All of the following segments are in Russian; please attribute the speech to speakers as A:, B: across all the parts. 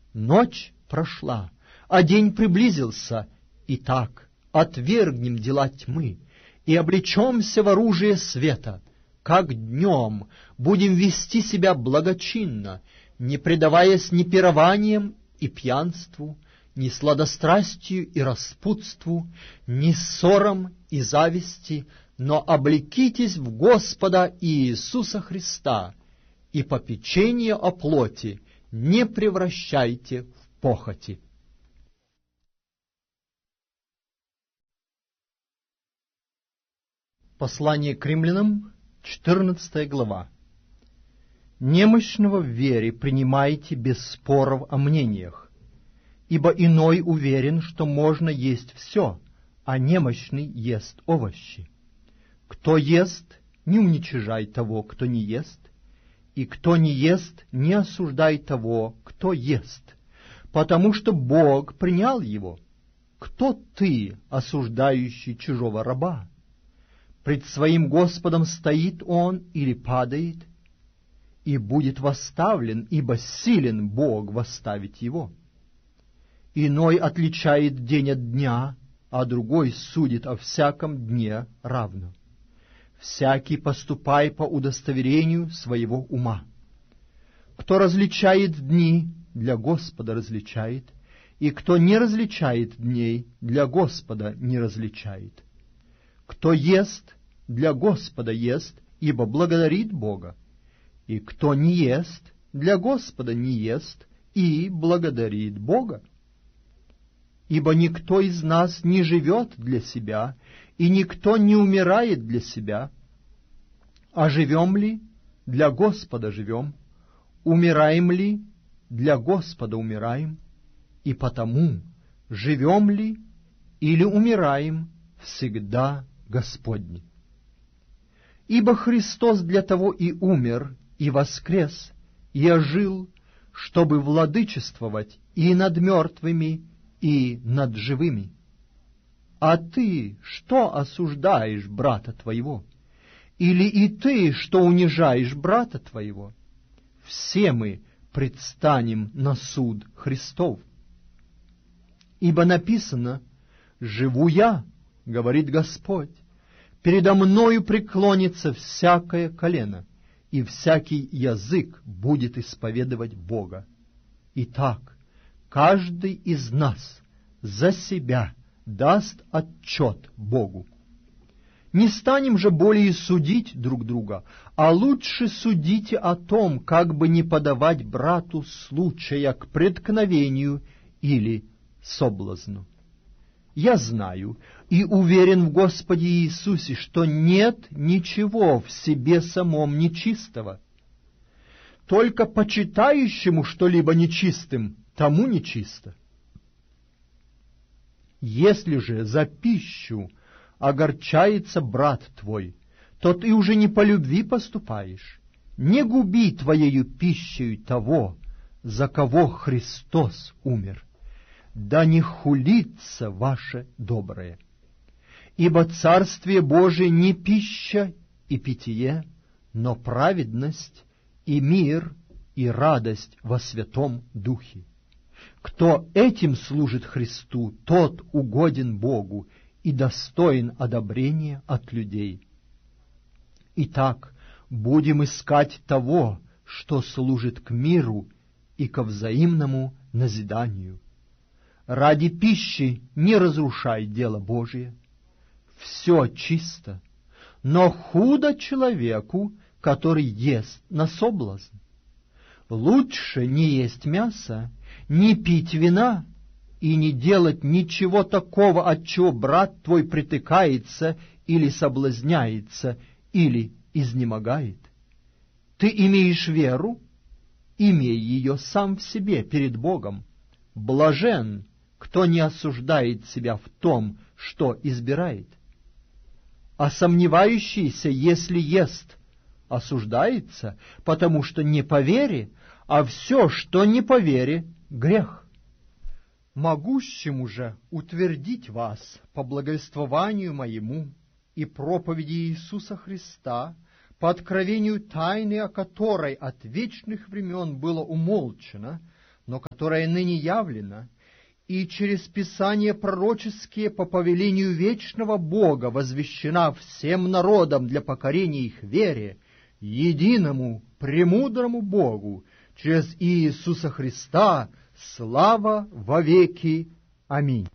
A: Ночь прошла, а день приблизился. Итак, отвергнем дела тьмы и облечемся в оружие света. Как днем будем вести себя благочинно, не предаваясь ни пированиям и пьянству, ни сладострастию и распутству, ни ссорам и зависти, но облекитесь в Господа Иисуса Христа, и попечение о плоти не превращайте в похоти. Послание к римлянам, 14 глава. «Немощного в вере принимайте без споров о мнениях, ибо иной уверен, что можно есть все, а немощный ест овощи. Кто ест, не уничижай того, кто не ест, и кто не ест, не осуждай того, кто ест, потому что Бог принял его. Кто ты, осуждающий чужого раба? Пред своим Господом стоит он или падает, и будет восставлен, ибо силен Бог восставить его. Иной отличает день от дня, а другой судит о всяком дне равно. Всякий поступай по удостоверению своего ума. Кто различает дни, для Господа различает, и кто не различает дней, для Господа не различает. Кто ест, для Господа ест, ибо благодарит Бога, и кто не ест, для Господа не ест, и благодарит Бога. Ибо никто из нас не живет для себя, и никто не умирает для себя. А живем ли, для Господа живем, умираем ли, для Господа умираем, и потому живем ли или умираем, всегда Господни. Ибо Христос для того и умер, и воскрес, и ожил, чтобы владычествовать и над мертвыми, и над живыми. А ты что осуждаешь брата твоего? Или и ты что унижаешь брата твоего? Все мы предстанем на суд Христов. Ибо написано: «Живу я, — говорит Господь, — передо мною преклонится всякое колено, и всякий язык будет исповедовать Бога». Итак, каждый из нас за себя даст отчет Богу. Не станем же более судить друг друга, а лучше судите о том, как бы не подавать брату случая к преткновению или соблазну. Я знаю и уверен в Господе Иисусе, что нет ничего в себе самом нечистого. Только почитающему что-либо нечистым, тому нечисто. Если же за пищу огорчается брат твой, то ты уже не по любви поступаешь. Не губи твоею пищей того, за кого Христос умер. Да не хулится ваше доброе. Ибо Царствие Божие не пища и питье, но праведность и мир и радость во Святом Духе. Кто этим служит Христу, тот угоден Богу и достоин одобрения от людей. Итак, будем искать того, что служит к миру и ко взаимному назиданию. Ради пищи не разрушай дело Божие. Все чисто, но худо человеку, который ест на соблазн. Лучше не есть мясо, не пить вина и не делать ничего такого, от чего брат твой притыкается или соблазняется, или изнемогает. Ты имеешь веру? Имей ее сам в себе перед Богом. Блажен, кто не осуждает себя в том, что избирает. А сомневающийся, если ест, осуждается, потому что не по вере, а все, что не по вере, грех. Могущему же утвердить вас по благовествованию моему и проповеди Иисуса Христа, по откровению тайны, о которой от вечных времен было умолчено, но которая ныне явлена, и через Писания пророческие по повелению вечного Бога возвещена всем народам для покорения их вере, единому премудрому Богу, через Иисуса Христа, слава во веки. Аминь.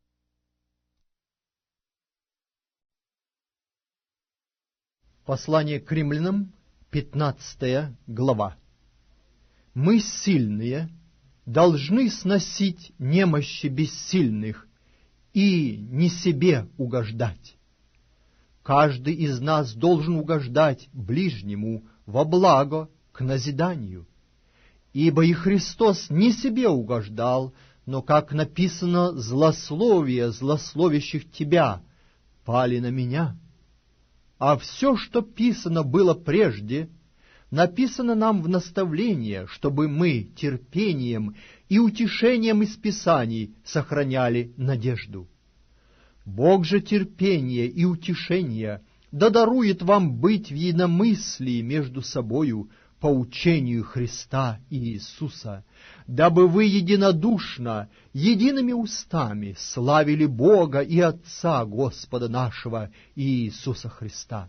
A: Послание к римлянам, 15 глава. Мы, сильные, должны сносить немощи бессильных и не себе угождать. Каждый из нас должен угождать ближнему во благо к назиданию. Ибо и Христос не себе угождал, но, как написано, злословие злословящих тебя пали на меня. А все, что писано было прежде, написано нам в наставление, чтобы мы терпением и утешением из Писаний сохраняли надежду. Бог же терпения и утешения да дарует вам быть в единомыслии между собою по учению Христа и Иисуса, дабы вы единодушно, едиными устами славили Бога и Отца Господа нашего Иисуса Христа.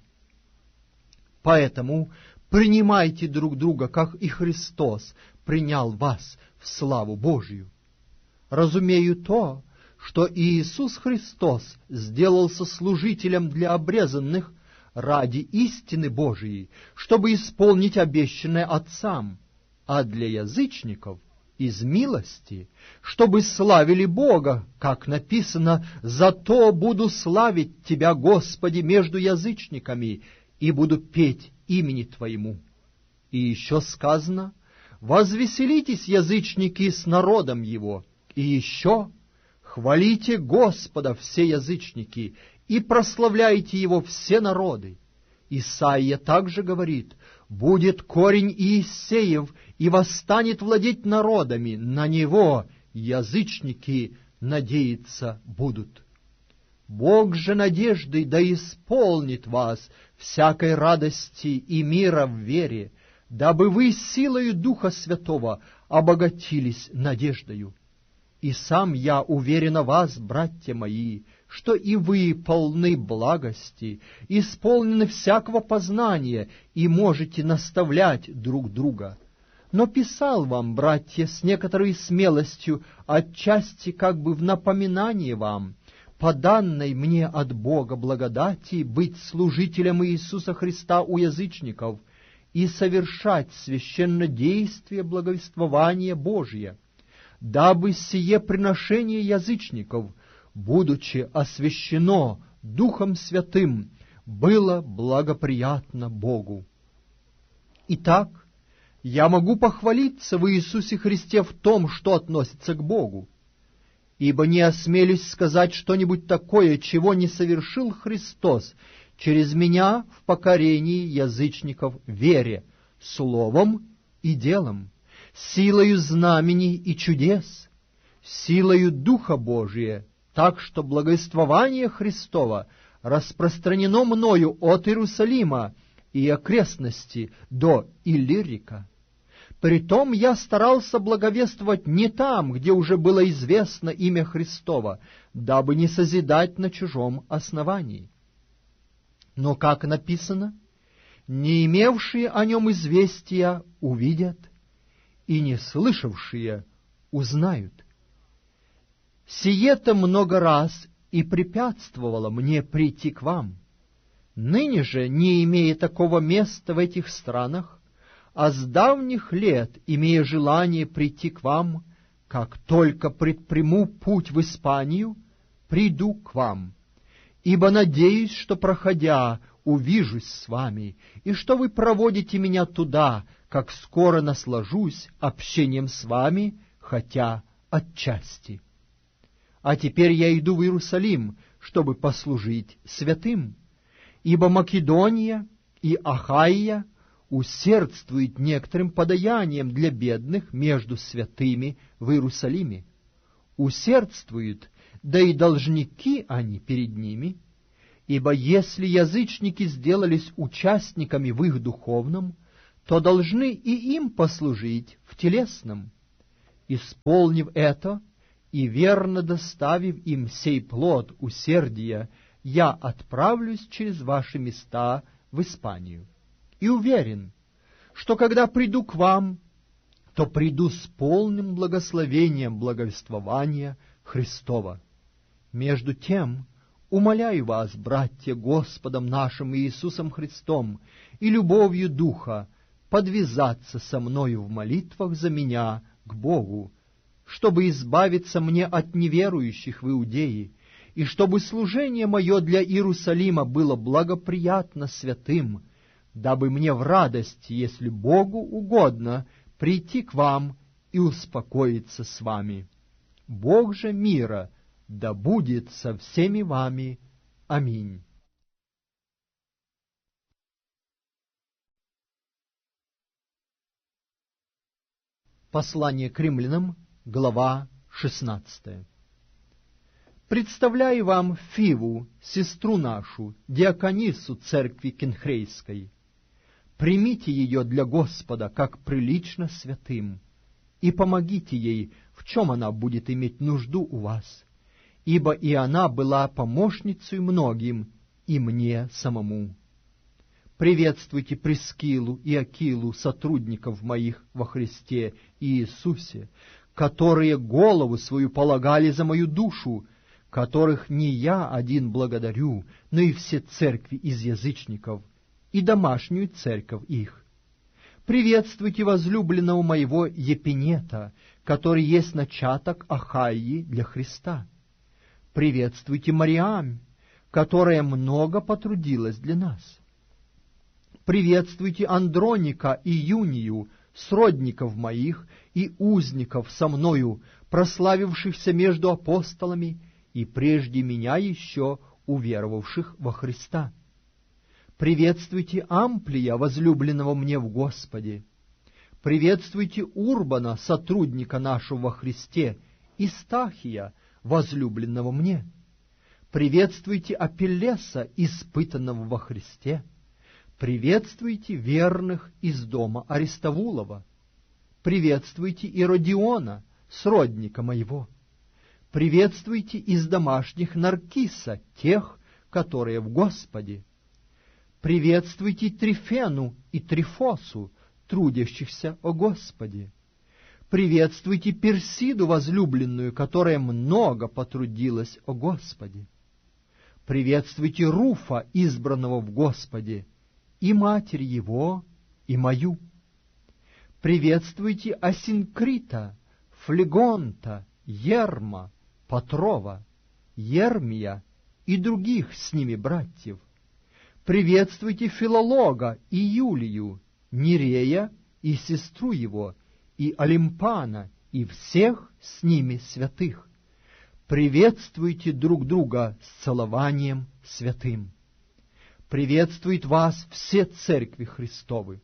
A: Поэтому принимайте друг друга, как и Христос принял вас в славу Божию. Разумею то, что Иисус Христос сделался служителем для обрезанных ради истины Божией, чтобы исполнить обещанное Отцам, а для язычников из милости, чтобы славили Бога, как написано: «Зато буду славить Тебя, Господи, между язычниками, и буду петь имени Твоему». И еще сказано: «Возвеселитесь, язычники, с народом Его». И еще: «Хвалите Господа, все язычники, и прославляйте Его все народы». Исаия также говорит: «Будет корень Иессеев, и восстанет владеть народами, на Него язычники надеяться будут». Бог же надеждой да исполнит вас всякой радости и мира в вере, дабы вы силою Духа Святого обогатились надеждою. И сам я уверен о вас, братья мои, что и вы полны благости, исполнены всякого познания и можете наставлять друг друга. Но писал вам, братья, с некоторой смелостью, отчасти как бы в напоминание вам, по данной мне от Бога благодати быть служителем Иисуса Христа у язычников и совершать священнодействие благовествования Божия, дабы сие приношение язычников, будучи освящено Духом Святым, было благоприятно Богу. Итак, я могу похвалиться в Иисусе Христе в том, что относится к Богу, ибо не осмелюсь сказать что-нибудь такое, чего не совершил Христос через меня в покорении язычников вере, словом и делом, силою знамений и чудес, силою Духа Божия, так что благовествование Христово распространено мною от Иерусалима и окрестности до Иллирика. Притом я старался благовествовать не там, где уже было известно имя Христово, дабы не созидать на чужом основании. Но, как написано, не имевшие о нем известия увидят, и не слышавшие узнают. Сие-то много раз и препятствовало мне прийти к вам. Ныне же, не имея такого места в этих странах, а с давних лет, имея желание прийти к вам, как только предприму путь в Испанию, приду к вам, ибо надеюсь, что, проходя, увижусь с вами, и что вы проводите меня туда, как скоро наслажусь общением с вами, хотя отчасти. А теперь я иду в Иерусалим, чтобы послужить святым, ибо Македония и Ахайя усердствует некоторым подаянием для бедных между святыми в Иерусалиме. Усердствуют, да и должники они перед ними, ибо если язычники сделались участниками в их духовном, то должны и им послужить в телесном. Исполнив это и верно доставив им сей плод усердия, я отправлюсь через ваши места в Испанию. И уверен, что когда приду к вам, то приду с полным благословением благовествования Христова. Между тем, умоляю вас, братья, Господом нашим Иисусом Христом и любовью Духа, подвязаться со мною в молитвах за меня к Богу, чтобы избавиться мне от неверующих в Иудее, и чтобы служение мое для Иерусалима было благоприятно святым, дабы мне в радость, если Богу угодно, прийти к вам и успокоиться с вами. Бог же мира да будет со всеми вами. Аминь. Послание к римлянам, глава 16. Представляю вам Фиву, сестру нашу, диаконису церкви Кенхрейской. Примите ее для Господа, как прилично святым, и помогите ей, в чем она будет иметь нужду у вас, ибо и она была помощницей многим, и мне самому. Приветствуйте Прискилу и Акилу, сотрудников моих во Христе и Иисусе, которые голову свою полагали за мою душу, которых не я один благодарю, но и все церкви из язычников, и домашнюю церковь их. Приветствуйте возлюбленного моего Епинета, который есть начаток Ахайи для Христа. Приветствуйте Мариам, которая много потрудилась для нас. Приветствуйте Андроника и Юнию, сродников моих и узников со мною, прославившихся между апостолами и прежде меня еще уверовавших во Христа. Приветствуйте Амплия, возлюбленного мне в Господе. Приветствуйте Урбана, сотрудника нашего во Христе, и Стахия, возлюбленного мне. Приветствуйте Апеллеса, испытанного во Христе. Приветствуйте верных из дома Аристовулова. Приветствуйте Иродиона, сродника моего. Приветствуйте из домашних Наркиса, тех, которые в Господе. Приветствуйте Трифену и Трифосу, трудящихся о Господе. Приветствуйте Персиду возлюбленную, которая много потрудилась о Господе. Приветствуйте Руфа, избранного в Господе, и матерь его, и мою. Приветствуйте Асинкрита, Флегонта, Ерма, Патрова, Ермия и других с ними братьев. Приветствуйте Филолога и Юлию, Нерея и сестру его, и Олимпана, и всех с ними святых. Приветствуйте друг друга с целованием святым. Приветствует вас все церкви Христовы.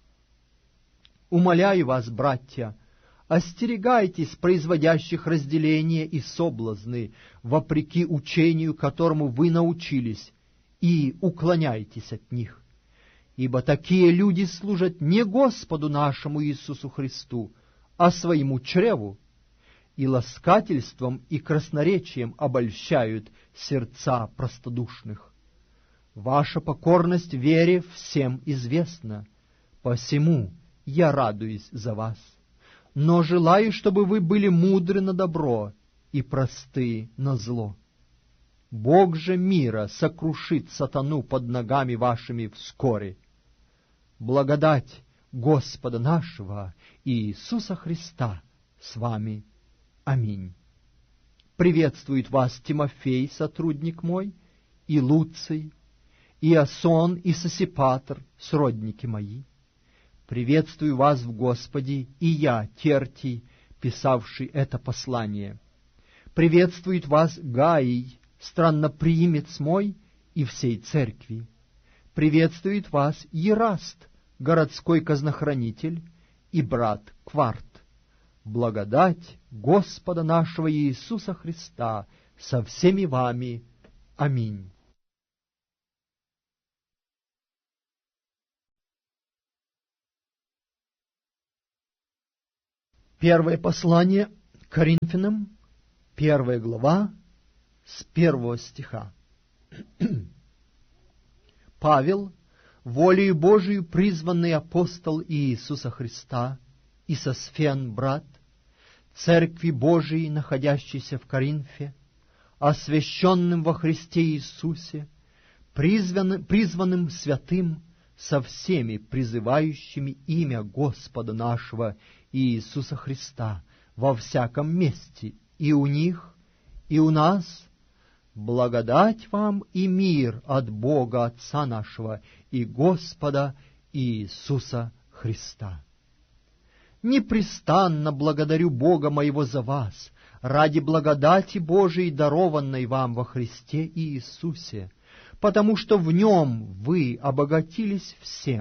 A: Умоляю вас, братья, остерегайтесь производящих разделения и соблазны, вопреки учению, которому вы научились, и уклоняйтесь от них. Ибо такие люди служат не Господу нашему Иисусу Христу, а своему чреву, и ласкательством и красноречием обольщают сердца простодушных. Ваша покорность вере всем известна, посему я радуюсь за вас, но желаю, чтобы вы были мудры на добро и просты на зло. Бог же мира сокрушит сатану под ногами вашими вскоре. Благодать Господа нашего Иисуса Христа с вами. Аминь. Приветствует вас Тимофей, сотрудник мой, и Луций, и Иасон, и Сосипатр, сродники мои. Приветствую вас в Господе, и я, Тертий, писавший это послание. Приветствует вас Гаий, странноприимец мой, и всей церкви. Приветствует вас Ераст, городской казнохранитель, и брат Кварт. Благодать Господа нашего Иисуса Христа со всеми вами. Аминь. Первое послание Коринфянам, 1 глава, с 1 стиха. Павел, волею Божию призванный апостол Иисуса Христа, и Сосфен, брат, Церкви Божией, находящейся в Коринфе, освященным во Христе Иисусе, призванным святым, со всеми призывающими имя Господа нашего Иисуса Христа во всяком месте, и у них, и у нас, благодать вам и мир от Бога Отца нашего и Господа Иисуса Христа. Непрестанно благодарю Бога моего за вас, ради благодати Божией, дарованной вам во Христе Иисусе, потому что в Нем вы обогатились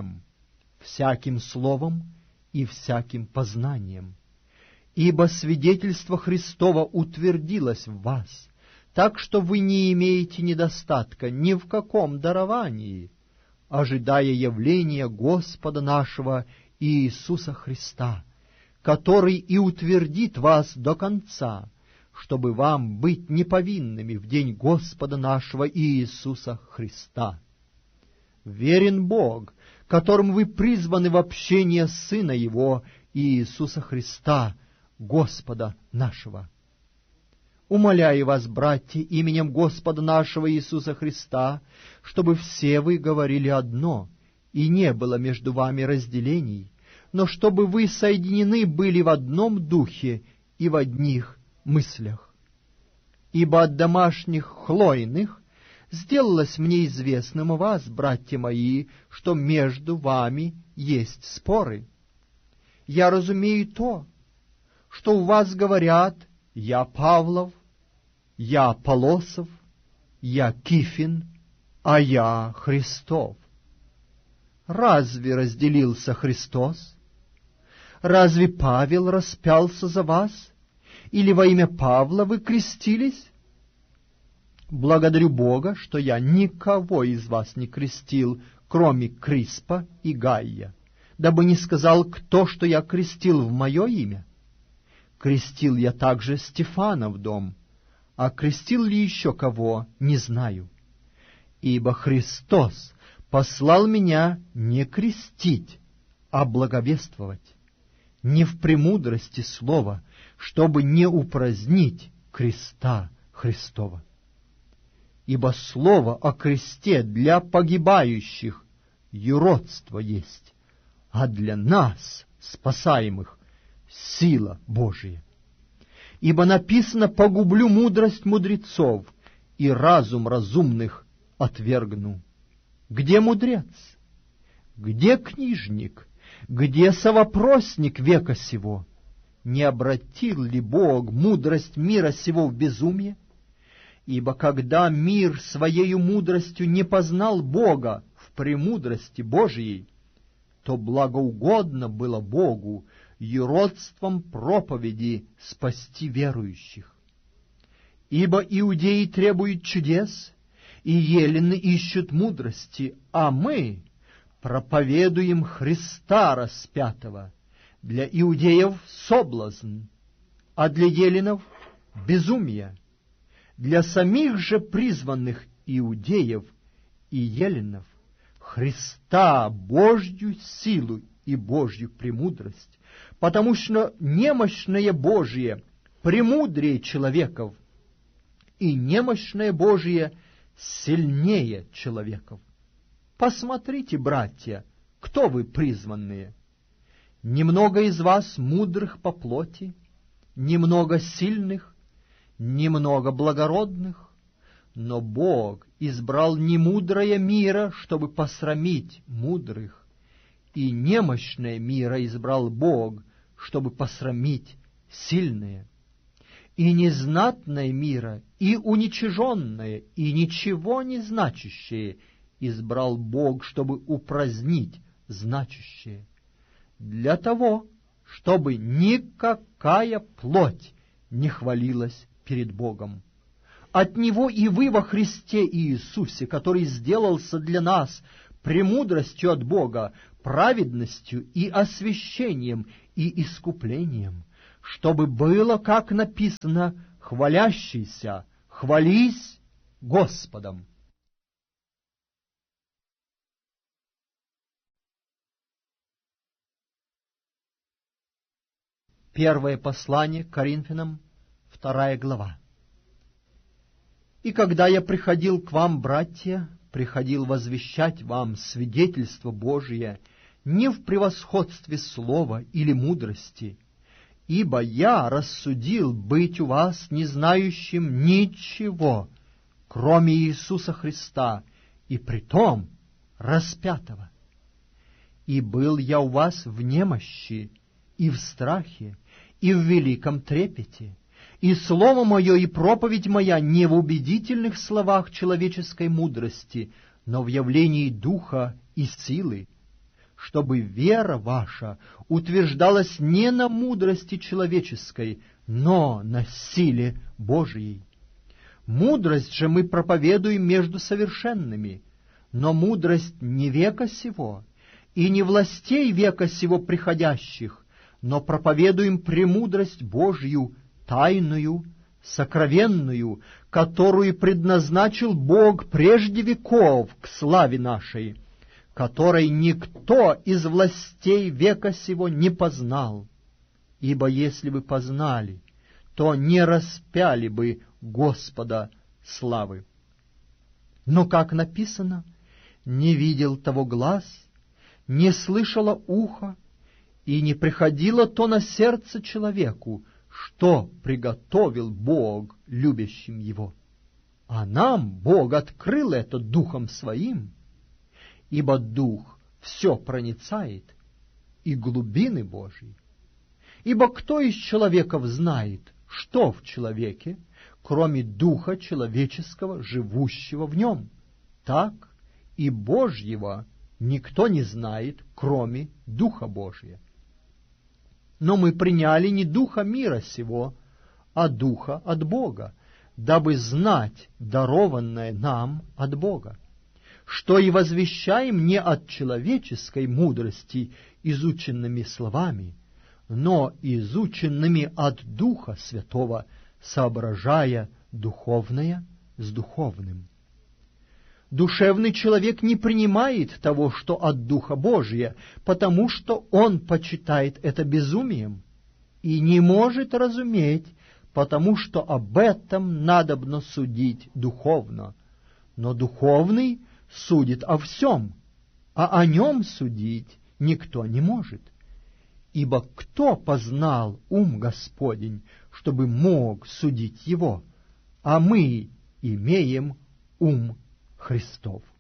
A: всяким словом и всяким познанием. Ибо свидетельство Христово утвердилось в вас, так что вы не имеете недостатка ни в каком даровании, ожидая явления Господа нашего Иисуса Христа, который и утвердит вас до конца, чтобы вам быть неповинными в день Господа нашего Иисуса Христа. Верен Бог, которым вы призваны в общение Сына Его, Иисуса Христа, Господа нашего. Умоляю вас, братья, именем Господа нашего Иисуса Христа, чтобы все вы говорили одно, и не было между вами разделений, но чтобы вы соединены были в одном духе и в одних мыслях. Ибо от домашних хлойных сделалось мне известным у вас, братья мои, что между вами есть споры. Я разумею то, что у вас говорят: я Павлов, я Аполлосов, я Кифин, а я Христов. Разве разделился Христос? Разве Павел распялся за вас? Или во имя Павла вы крестились? Благодарю Бога, что я никого из вас не крестил, кроме Криспа и Гайя, дабы не сказал кто, что я крестил в мое имя. Крестил я также Стефана в дом, а крестил ли еще кого, не знаю. Ибо Христос послал меня не крестить, а благовествовать, не в премудрости слова, чтобы не упразднить креста Христова. Ибо слово о кресте для погибающих юродство есть, а для нас, спасаемых, сила Божия. Ибо написано: погублю мудрость мудрецов, и разум разумных отвергну. Где мудрец? Где книжник? Где совопросник века сего? Не обратил ли Бог мудрость мира сего в безумие? Ибо когда мир своею мудростью не познал Бога в премудрости Божией, то благоугодно было Богу юродством проповеди спасти верующих. Ибо иудеи требуют чудес, и елены ищут мудрости, а мы проповедуем Христа распятого, для иудеев соблазн, а для еленов безумие. Для самих же призванных иудеев и еленов Христа Божью силу и Божью премудрость, потому что немощное Божие премудрее человеков, и немощное Божие сильнее человеков. Посмотрите, братья, кто вы призванные. Немного из вас мудрых по плоти, немного сильных, немного благородных, но Бог избрал немудрое мира, чтобы посрамить мудрых, и немощное мира избрал Бог, чтобы посрамить сильные. И незнатное мира, и уничиженное, и ничего не значащее избрал Бог, чтобы упразднить значащее, для того, чтобы никакая плоть не хвалилась перед Богом. От Него и вы во Христе Иисусе, который сделался для нас премудростью от Бога, праведностью и освящением и искуплением, чтобы было, как написано, хвалящийся, хвались Господом. Первое послание к Коринфянам, 2 глава. «И когда я приходил к вам, братья, приходил возвещать вам свидетельство Божие не в превосходстве слова или мудрости, ибо я рассудил быть у вас не знающим ничего, кроме Иисуса Христа, и притом распятого. И был я у вас в немощи, и в страхе, и в великом трепете, и слово мое и проповедь моя не в убедительных словах человеческой мудрости, но в явлении духа и силы, чтобы вера ваша утверждалась не на мудрости человеческой, но на силе Божией. Мудрость же мы проповедуем между совершенными, но мудрость не века сего, и не властей века сего приходящих, но проповедуем премудрость Божью, тайную, сокровенную, которую предназначил Бог прежде веков к славе нашей, которой никто из властей века сего не познал. Ибо если бы познали, то не распяли бы Господа славы. Но, как написано, не видел того глаз, не слышало ухо, и не приходило то на сердце человеку, что приготовил Бог любящим его. А нам Бог открыл это Духом Своим, ибо Дух все проницает, и глубины Божьи. Ибо кто из человеков знает, что в человеке, кроме Духа человеческого, живущего в нем? Так и Божьего никто не знает, кроме Духа Божия. Но мы приняли не духа мира сего, а духа от Бога, дабы знать дарованное нам от Бога, что и возвещаем не от человеческой мудрости изученными словами, но изученными от Духа Святого, соображая духовное с духовным. Душевный человек не принимает того, что от Духа Божия, потому что он почитает это безумием, и не может разуметь, потому что об этом надобно судить духовно. Но духовный судит о всем, а о нем судить никто не может. Ибо кто познал ум Господень, чтобы мог судить его? А мы имеем ум Христов.